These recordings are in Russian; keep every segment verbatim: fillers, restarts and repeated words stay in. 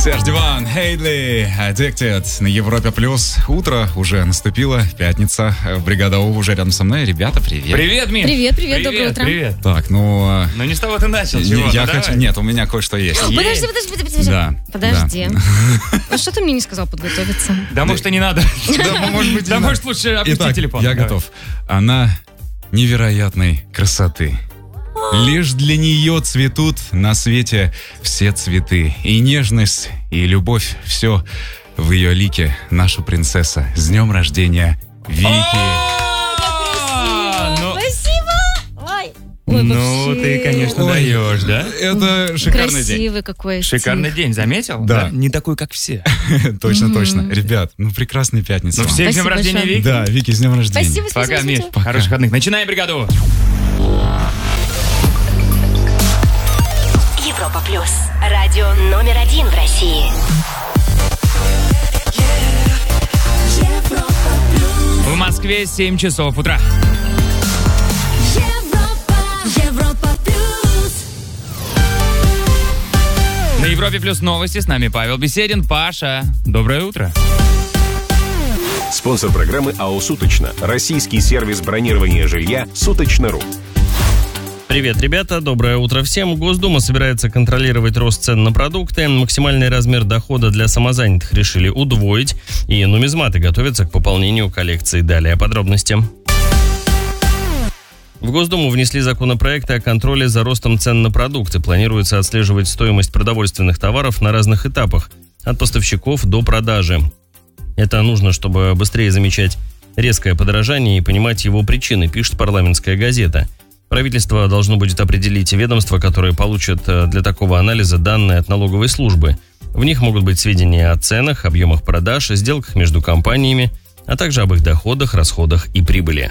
Серж Диван, Хейдли, Addicted на Европе Плюс. Утро уже наступило, пятница. Бригада У уже рядом со мной. Ребята, привет. Привет, Миш. Привет, привет, доброе утро. Привет. Так, ну... Ну не с того ты начал, чего? Я ну, хочу... давай. Нет, у меня кое-что есть. Подожди, подожди, подожди, подожди. Да. Подожди. Да. А что ты мне не сказал подготовиться? Да, может, и не надо. Да, может быть, Да, может, лучше опусти Итак, телефон. я Давай. готов. Она невероятной красоты. Лишь для нее цветут на свете все цветы. И нежность, и любовь, все в ее лике. Наша принцесса. С днем рождения, Вики. А, ну- Спасибо! Ой. Ой, Ну, вообще. ты, конечно, Ой. даешь, да? Это шикарный день. Красивый какой. Шикарный стих. день, заметил? Да. Не такой, как все. Точно, точно. Ребят, ну прекрасная пятница. Ну, вам. всех с днем Спасибо рождения, большое. Вики. Да, Вики, с днем рождения. Спасибо, спасибо, Пока, Миш. спасибо. Хороших выходных. Начинаем бригаду. Европа Плюс. Радио номер один в России. В Москве семь часов утра. На Европе Плюс новости. С нами Павел Беседин. Паша, доброе утро. Спонсор программы АО «Суточно». Российский сервис бронирования жилья «Суточно.ру». Привет, ребята, доброе утро всем. Госдума собирается контролировать рост цен на продукты. Максимальный размер дохода для самозанятых решили удвоить. И нумизматы готовятся к пополнению коллекции. Далее подробности. В Госдуму внесли законопроекты о контроле за ростом цен на продукты. Планируется отслеживать стоимость продовольственных товаров на разных этапах, от поставщиков до продажи. Это нужно, чтобы быстрее замечать резкое подорожание и понимать его причины, пишет парламентская газета. Правительство должно будет определить ведомства, которые получат для такого анализа данные от налоговой службы. В них могут быть сведения о ценах, объемах продаж, сделках между компаниями, а также об их доходах, расходах и прибыли.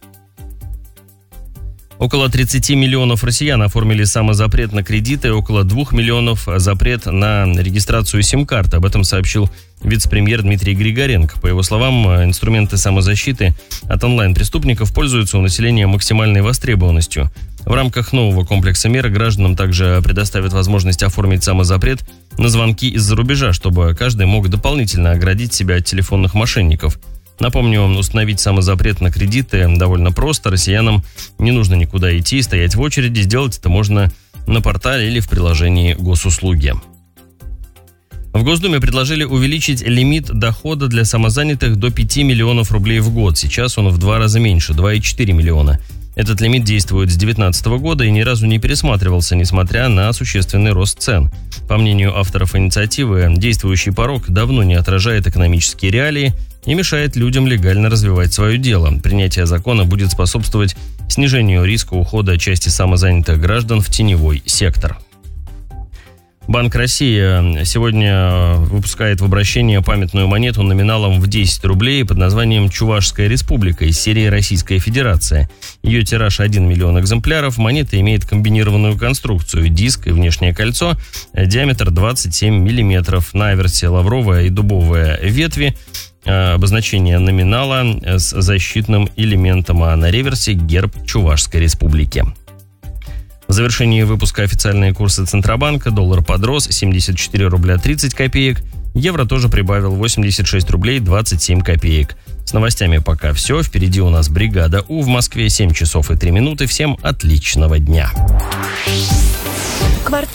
Около тридцать миллионов россиян оформили самозапрет на кредиты, около двух миллионов запрет на регистрацию сим-карт. Об этом сообщил вице-премьер Дмитрий Григоренко. По его словам, инструменты самозащиты от онлайн-преступников пользуются у населения максимальной востребованностью. В рамках нового комплекса мер гражданам также предоставят возможность оформить самозапрет на звонки из-за рубежа, чтобы каждый мог дополнительно оградить себя от телефонных мошенников. Напомню, установить самозапрет на кредиты довольно просто. Россиянам не нужно никуда идти, стоять в очереди. Сделать это можно на портале или в приложении госуслуги. В Госдуме предложили увеличить лимит дохода для самозанятых до пяти миллионов рублей в год. Сейчас он в два раза меньше – два и четыре миллиона. Этот лимит действует с две тысячи девятнадцатого года и ни разу не пересматривался, несмотря на существенный рост цен. По мнению авторов инициативы, действующий порог давно не отражает экономические реалии и мешает людям легально развивать свое дело. Принятие закона будет способствовать снижению риска ухода части самозанятых граждан в теневой сектор. Банк России сегодня выпускает в обращение памятную монету номиналом в десять рублей под названием «Чувашская республика» из серии «Российская Федерация». Ее тираж один миллион экземпляров. Монета имеет комбинированную конструкцию: диск и внешнее кольцо, диаметр двадцать семь миллиметров. На аверсе лавровая и дубовая ветви, обозначение номинала с защитным элементом, а на реверсе герб Чувашской Республики. В завершении выпуска официальные курсы Центробанка. Доллар подрос семьдесят четыре рубля тридцать копеек. Евро тоже прибавил восемьдесят шесть рублей двадцать семь копеек. С новостями пока все. Впереди у нас бригада У. В Москве семь часов и три минуты. Всем отличного дня. Квартира